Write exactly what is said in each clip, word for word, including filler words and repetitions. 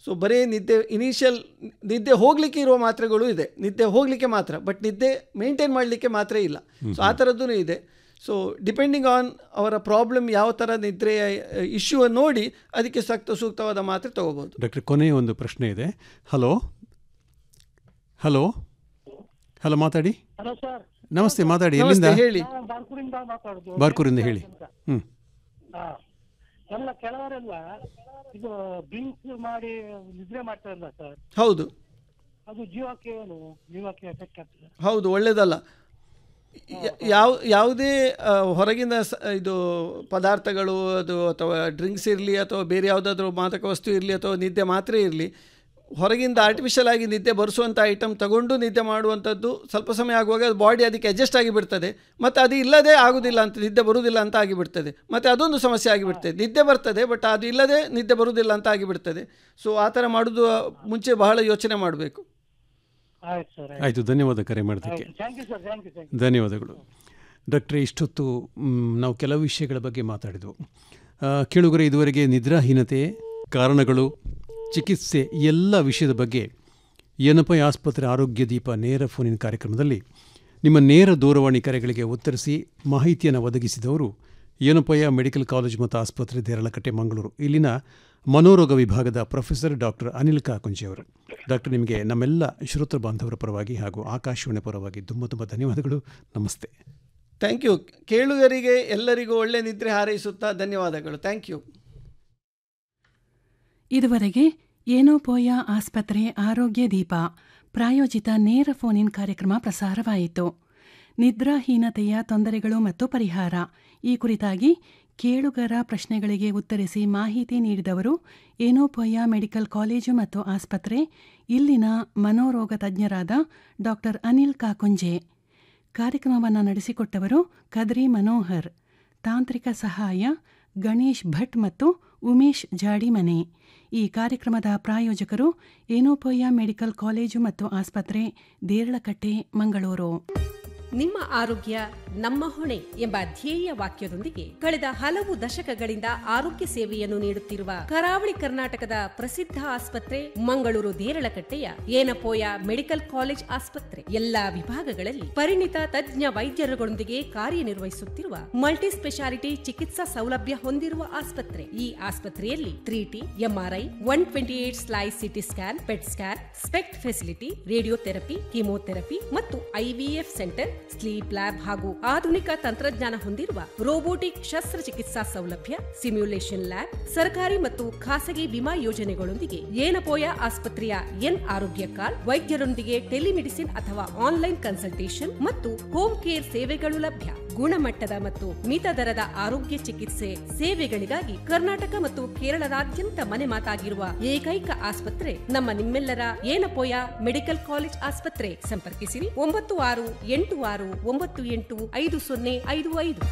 So ಬರೀ ನಿದ್ದೆ initial ನಿದ್ದೆ ಹೋಗಲಿಕ್ಕೆ ಇರುವ ಮಾತ್ರೆಗಳು ಇದೆ, ನಿದ್ದೆ ಹೋಗಲಿಕ್ಕೆ ಮಾತ್ರ, ಬಟ್ ನಿದ್ದೆ ಮೇಂಟೈನ್ ಮಾಡಲಿಕ್ಕೆ ಮಾತ್ರ ಇಲ್ಲ. ಸೊ ಆ ಥರದ್ದೂ ಇದೆ. ಸೊ ಡಿಪೆಂಡಿಂಗ್ ಆನ್ ಅವರ ಪ್ರಾಬ್ಲಮ್ ಯಾವ ಥರ ನಿದ್ರೆಯ ಇಶ್ಯೂ ನೋಡಿ ಅದಕ್ಕೆ ಸಕ್ತ ಸೂಕ್ತವಾದ ಮಾತ್ರೆ ತಗೋಬೋದು. ಡಾಕ್ಟರ್, ಕೊನೆಯ ಒಂದು ಪ್ರಶ್ನೆ ಇದೆ. ಹಲೋ ಹಲೋ ಹಲೋ ಮಾತಾಡಿ. ಹಲೋ ಸರ್, ನಮಸ್ತೆ, ಮಾತಾಡಿ. ಎಲ್ಲಿಂದ? ಹೇಳಿ. ಬಾರ್ಕೂರಿಂದ ಮಾತಾಡೋದು. ಬಾರ್ಕೂರಿಂದ ಹೇಳಿ. ಹ್ಞೂ ಎಲ್ಲ ಕೆಲವರೆಲ್ಲ ಇದು ಡ್ರಿಂಕ್ಸ್ ಮಾಡಿ ನಿದ್ರೆ ಮಾಡ್ತಾರಲ್ಲ ಸರ್, ಹೌದು, ಅದು ಜೀವಕ್ಕೆ ಏನು ಜೀವಕ್ಕೆ ಎಫೆಕ್ಟ್ ಆಗ್ತದೆ? ಹೌದು, ಒಳ್ಳೆಯದಲ್ಲ. ಯಾವ ಯಾವುದೇ ಹೊರಗಿನ ಇದು ಪದಾರ್ಥಗಳು ಅದು ಅಥವಾ ಡ್ರಿಂಕ್ಸ್ ಇರಲಿ ಅಥವಾ ಬೇರೆ ಯಾವುದಾದ್ರೂ ಮಾದಕ ವಸ್ತು ಇರಲಿ ಅಥವಾ ನಿದ್ದೆ ಮಾತ್ರೆ ಇರಲಿ, ಹೊರಗಿಂದ ಆರ್ಟಿಫಿಷಿಯಲ್ ಆಗಿ ನಿದ್ದೆ ಬರೆಸುವಂಥ ಐಟಮ್ ತಗೊಂಡು ನಿದ್ದೆ ಮಾಡುವಂಥದ್ದು ಸ್ವಲ್ಪ ಸಮಯ ಆಗುವಾಗ ಬಾಡಿ ಅದಕ್ಕೆ ಅಡ್ಜಸ್ಟ್ ಆಗಿಬಿಡ್ತದೆ, ಮತ್ತು ಅದು ಇಲ್ಲದೆ ಆಗೋದಿಲ್ಲ ಅಂತ, ನಿದ್ದೆ ಬರುವುದಿಲ್ಲ ಅಂತ ಆಗಿಬಿಡ್ತದೆ, ಮತ್ತು ಅದೊಂದು ಸಮಸ್ಯೆ ಆಗಿಬಿಡ್ತದೆ. ನಿದ್ದೆ ಬರ್ತದೆ ಬಟ್ ಅದು ಇಲ್ಲದೆ ನಿದ್ದೆ ಬರುವುದಿಲ್ಲ ಅಂತ ಆಗಿಬಿಡ್ತದೆ. ಸೊ ಆ ಥರ ಮಾಡೋದು ಮುಂಚೆ ಬಹಳ ಯೋಚನೆ ಮಾಡಬೇಕು. ಆಯಿತು, ಧನ್ಯವಾದ ಕರೆ ಮಾಡೋದಕ್ಕೆ. ಧನ್ಯವಾದಗಳು ಡಾಕ್ಟ್ರೆ. ಇಷ್ಟೊತ್ತು ನಾವು ಕೆಲವು ವಿಷಯಗಳ ಬಗ್ಗೆ ಮಾತಾಡಿದ್ವು. ಕೇಳುಗರೆ, ಇದುವರೆಗೆ ನಿದ್ರಾಹೀನತೆ ಕಾರಣಗಳು, ಚಿಕಿತ್ಸೆ, ಎಲ್ಲ ವಿಷಯದ ಬಗ್ಗೆ ಏನಪ್ಪ ಆಸ್ಪತ್ರೆ ಆರೋಗ್ಯ ದೀಪ ನೇರ ಫೋನಿನ ಕಾರ್ಯಕ್ರಮದಲ್ಲಿ ನಿಮ್ಮ ನೇರ ದೂರವಾಣಿ ಕರೆಗಳಿಗೆ ಉತ್ತರಿಸಿ ಮಾಹಿತಿಯನ್ನು ಒದಗಿಸಿದವರು ಏನಪ್ಪಯ್ಯ ಮೆಡಿಕಲ್ ಕಾಲೇಜು ಮತ್ತು ಆಸ್ಪತ್ರೆ ದೇರಳಕಟ್ಟೆ ಮಂಗಳೂರು ಇಲ್ಲಿನ ಮನೋರೋಗ ವಿಭಾಗದ ಪ್ರೊಫೆಸರ್ ಡಾಕ್ಟರ್ ಅನಿಲ್ ಕಾಕುಂಜೆ ಅವರು. ಡಾಕ್ಟರ್, ನಿಮಗೆ ನಮ್ಮೆಲ್ಲ ಶ್ರೋತೃ ಬಾಂಧವರ ಪರವಾಗಿ ಹಾಗೂ ಆಕಾಶವಾಣಿ ಪರವಾಗಿ ತುಂಬ ತುಂಬ ಧನ್ಯವಾದಗಳು. ನಮಸ್ತೆ. Thank you. ಕೇಳುಗರಿಗೆ ಎಲ್ಲರಿಗೂ ಒಳ್ಳೆ ನಿದ್ರೆ ಹಾರೈಸುತ್ತಾ ಧನ್ಯವಾದಗಳು. Thank you. ಇದುವರೆಗೆ ಏನೋಪೋಯ ಆಸ್ಪತ್ರೆ ಆರೋಗ್ಯ ದೀಪ ಪ್ರಾಯೋಜಿತ ನೇರ ಫೋನ್ ಇನ್ ಕಾರ್ಯಕ್ರಮ ಪ್ರಸಾರವಾಯಿತು. ನಿದ್ರಾಹೀನತೆಯ ತೊಂದರೆಗಳು ಮತ್ತು ಪರಿಹಾರ ಈ ಕುರಿತಾಗಿ ಕೇಳುಗರ ಪ್ರಶ್ನೆಗಳಿಗೆ ಉತ್ತರಿಸಿ ಮಾಹಿತಿ ನೀಡಿದವರು ಏನೋಪೋಯ ಮೆಡಿಕಲ್ ಕಾಲೇಜು ಮತ್ತು ಆಸ್ಪತ್ರೆ ಇಲ್ಲಿನ ಮನೋರೋಗ ತಜ್ಞರಾದ ಡಾಕ್ಟರ್ ಅನಿಲ್ ಕಾಕುಂಜೆ. ಕಾರ್ಯಕ್ರಮವನ್ನು ನಡೆಸಿಕೊಟ್ಟವರು ಕದ್ರಿ ಮನೋಹರ್. ತಾಂತ್ರಿಕ ಸಹಾಯ ಗಣೇಶ್ ಭಟ್ ಮತ್ತು ಉಮೇಶ್ ಜಾಡಿಮನೆ. ಈ ಕಾರ್ಯಕ್ರಮದ ಪ್ರಾಯೋಜಕರು ಏನೋಪೋಯ ಮೆಡಿಕಲ್ ಕಾಲೇಜು ಮತ್ತು ಆಸ್ಪತ್ರೆ ದೇರಳಕಟ್ಟೆ ಮಂಗಳೂರು. ನಿಮ್ಮ ಆರೋಗ್ಯ ನಮ್ಮ ಹೊಣೆ ಎಂಬ ಧ್ಯೇಯ ವಾಕ್ಯದೊಂದಿಗೆ ಕಳೆದ ಹಲವು ದಶಕಗಳಿಂದ ಆರೋಗ್ಯ ಸೇವೆಯನ್ನು ನೀಡುತ್ತಿರುವ ಕರಾವಳಿ ಕರ್ನಾಟಕದ ಪ್ರಸಿದ್ಧ ಆಸ್ಪತ್ರೆ ಮಂಗಳೂರು ದೇರಳಕಟ್ಟೆಯ ಏನಪೋಯ ಮೆಡಿಕಲ್ ಕಾಲೇಜ್ ಆಸ್ಪತ್ರೆ ಎಲ್ಲಾ ವಿಭಾಗಗಳಲ್ಲಿ ಪರಿಣಿತ ತಜ್ಞ ವೈದ್ಯರುಗಳೊಂದಿಗೆ ಕಾರ್ಯನಿರ್ವಹಿಸುತ್ತಿರುವ ಮಲ್ಟಿ ಸ್ಪೆಷಾಲಿಟಿ ಚಿಕಿತ್ಸಾ ಸೌಲಭ್ಯ ಹೊಂದಿರುವ ಆಸ್ಪತ್ರೆ. ಈ ಆಸ್ಪತ್ರೆಯಲ್ಲಿ three T MRI one twenty eight slice CT scan, pet scan, specs facility, radiotherapy, chemotherapy ಮತ್ತು ಐವಿಎಫ್ ಸೆಂಟರ್, ಸ್ಲೀಪ್ ಲ್ಯಾಬ್ ಹಾಗೂ ಆಧುನಿಕ ತಂತ್ರಜ್ಞಾನ ಹೊಂದಿರುವ ರೋಬೋಟಿಕ್ ಶಸ್ತ್ರಚಿಕಿತ್ಸಾ ಸೌಲಭ್ಯ, ಸಿಮ್ಯುಲೇಷನ್ ಲ್ಯಾಬ್, ಸರ್ಕಾರಿ ಮತ್ತು ಖಾಸಗಿ ವಿಮಾ ಯೋಜನೆಗಳೊಂದಿಗೆ ಏನಪೋಯ ಆಸ್ಪತ್ರೆಯ ಎನ್ ಆರೋಗ್ಯ ಕಾರ್ಡ್, ವೈದ್ಯರೊಂದಿಗೆ ಟೆಲಿಮೆಡಿಸಿನ್ ಅಥವಾ ಆನ್ಲೈನ್ ಕನ್ಸಲ್ಟೇಷನ್ ಮತ್ತು ಹೋಮ್ ಕೇರ್ ಸೇವೆಗಳು ಲಭ್ಯ. ಗುಣಮಟ್ಟದ ಮತ್ತು ಮಿತ ದರದ ಆರೋಗ್ಯ ಚಿಕಿತ್ಸೆ ಸೇವೆಗಳಿಗಾಗಿ ಕರ್ನಾಟಕ ಮತ್ತು ಕೇರಳದಾದ್ಯಂತ ಮನೆ ಮಾತಾಗಿರುವ ಏಕೈಕ ಆಸ್ಪತ್ರೆ ನಮ್ಮ ನಿಮ್ಮೆಲ್ಲರ ಏನಪೋಯ ಮೆಡಿಕಲ್ ಕಾಲೇಜ್ ಆಸ್ಪತ್ರೆ. ಸಂಪರ್ಕಿಸಿರಿ ಒಂಬತ್ತು ಆರು ಎಂಟು ಆರು ಒಂಬತ್ತು ಎಂಟು ಐದು ಸೊನ್ನೆ ಐದು ಐದು.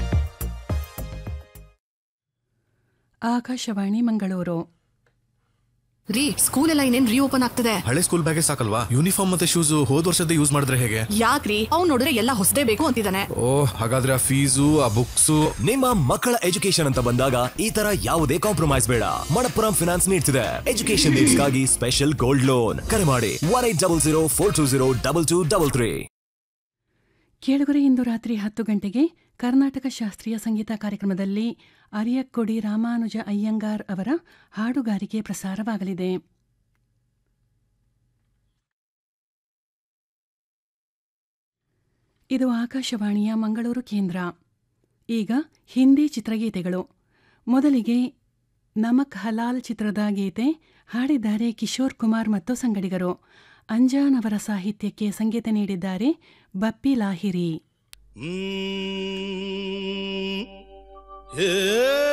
ಆಕಾಶವಾಣಿ ಮಂಗಳೂರು. ರೀ, ಸ್ಕೂಲ್ ಎಲ್ಲ ಇನ್ನೇನ್ ರೀಓಪನ್ ಆಗ್ತದೆ. ಹಳೆ ಸ್ಕೂಲ್ ಬ್ಯಾಗೇ ಸಾಕಲ್ವಾ? ಯೂನಿಫಾರ್ಮ್ ಮತ್ತೆ ಶೂಸ್ ಹೋದ್ ವರ್ಷದ ಯೂಸ್ ಮಾಡಿದ್ರೆ ಹೇಗೆ? ಯಾಕ್ರಿ, ಅವ್ನು ನೋಡಿದ್ರೆ ಎಲ್ಲ ಹೊಸದೇ ಬೇಕು ಅಂತಿದ್ದಾನೆ. ಓ, ಹಾಗಾದ್ರೆ ಆ ಫೀಸು, ಆ ಬುಕ್ಸ್. ನಿಮ್ಮ ಮಕ್ಕಳ ಎಜುಕೇಶನ್ ಅಂತ ಬಂದಾಗ ಈ ತರ ಯಾವುದೇ ಕಾಂಪ್ರಮೈಸ್ ಬೇಡ. ಮಣಪ್ಪುರಂ ಫಿನಾನ್ಸ್ ನೀಡ್ತಿದೆ ಎಜುಕೇಶನ್ ನೀಡ್ಸ್ಗಾಗಿ ಸ್ಪೆಷಲ್ ಗೋಲ್ಡ್ ಲೋನ್. ಕರೆ ಮಾಡಿ one eight double zero four two zero double two double three. ಕೇಳುಗರೆ, ಇಂದು ರಾತ್ರಿ ಹತ್ತು ಗಂಟೆಗೆ ಕರ್ನಾಟಕ ಶಾಸ್ತ್ರೀಯ ಸಂಗೀತ ಕಾರ್ಯಕ್ರಮದಲ್ಲಿ ಅರಿಯಕ್ಕೊಡಿ ರಾಮಾನುಜ ಅಯ್ಯಂಗಾರ್ ಅವರ ಹಾಡುಗಾರಿಕೆ ಪ್ರಸಾರವಾಗಲಿದೆ. ಇದು ಆಕಾಶವಾಣಿಯ ಮಂಗಳೂರು ಕೇಂದ್ರ. ಈಗ ಹಿಂದಿ ಚಿತ್ರಗೀತೆಗಳು. ಮೊದಲಿಗೆ ನಮಕ್ ಹಲಾಲ್ ಚಿತ್ರದ ಗೀತೆ ಹಾಡಿದ್ದಾರೆ ಕಿಶೋರ್ ಕುಮಾರ್ ಮತ್ತು ಸಂಗಡಿಗರು. ಅಂಜಾನ್ ಅವರ ಸಾಹಿತ್ಯಕ್ಕೆ ಸಂಗೀತ ನೀಡಿದ್ದಾರೆ ಬಪ್ಪಿ ಲಾಹಿರಿ. Yeah.